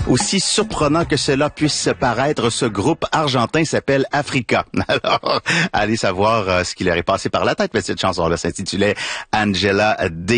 Aussi surprenant que cela puisse paraître, ce groupe argentin s'appelle Africa. Alors, allez savoir ce qui leur est passé par la tête, mais cette chanson-là s'intitulait Angela D.